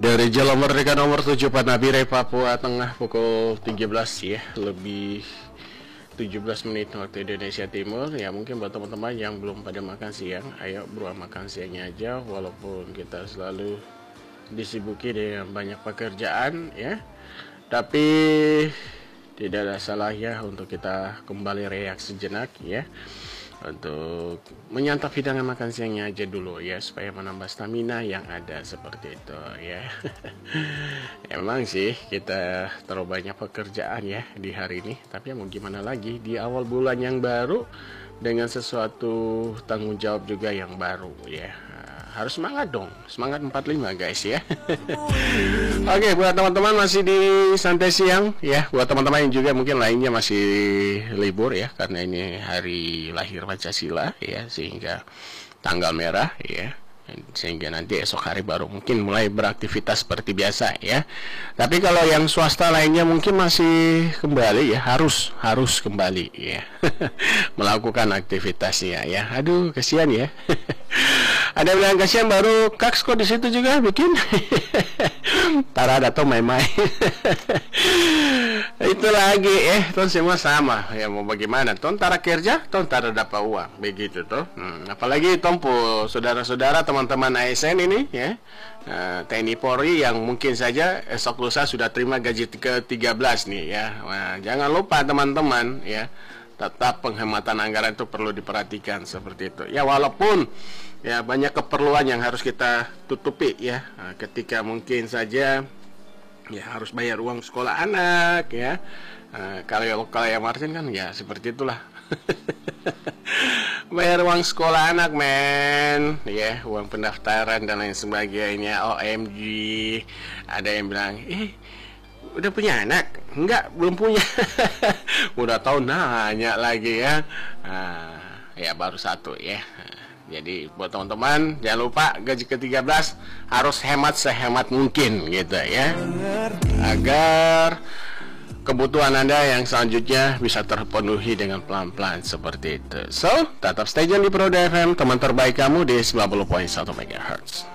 Dari Jalan Merdeka nomor 7 Panabire, Papua Tengah, pukul 13 ya, lebih 17 menit waktu Indonesia Timur. Ya mungkin buat teman-teman yang belum pada makan siang, ayo buruan makan siangnya aja. Walaupun kita selalu disibuki dengan banyak pekerjaan ya, tapi tidak ada salahnya untuk kita kembali reaksi sejenak ya, untuk menyantap hidangan makan siangnya aja dulu ya, supaya menambah stamina yang ada seperti itu ya. Emang sih kita terlalu banyak pekerjaan ya di hari ini, tapi ya mau gimana lagi, di awal bulan yang baru dengan sesuatu tanggung jawab juga yang baru ya. Harus semangat dong, semangat 45 guys ya. Oke, buat teman-teman masih di santai siang ya, buat teman-teman yang juga mungkin lainnya masih libur ya, karena ini hari lahir Pancasila ya, sehingga tanggal merah ya, sehingga nanti esok hari baru mungkin mulai beraktivitas seperti biasa ya. Tapi kalau yang swasta lainnya mungkin masih kembali ya, harus kembali ya melakukan aktivitasnya ya. Aduh, kasihan ya. Ada bilang kasihan, baru Kaks kok di situ juga bikin. Tara ada tuh main-main. Itu lagi ton semua sama ya, mau bagaimana ton tara kerja, ton tara dapat uang begitu tuh. Apalagi tompo saudara-saudara teman-teman ASN ini ya, TNI Polri yang mungkin saja esok lusa sudah terima gaji ke-13 nih ya. Nah, jangan lupa teman-teman ya, tetap penghematan anggaran itu perlu diperhatikan seperti itu ya, walaupun ya banyak keperluan yang harus kita tutupi ya. Nah, ketika mungkin saja ya harus bayar uang sekolah anak ya. Kalau yang Martin kan ya seperti itulah. Bayar uang sekolah anak men ya, uang pendaftaran dan lain sebagainya. OMG, ada yang bilang udah punya anak? Enggak, belum punya. Udah tahu nanya lagi ya. Ya baru satu ya. Jadi buat teman-teman jangan lupa gaji ke-13 harus hemat sehemat mungkin gitu ya, agar kebutuhan Anda yang selanjutnya bisa terpenuhi dengan pelan-pelan seperti itu. So, tetap stay tune di Pro FM, teman terbaik kamu di 90.1 MHz.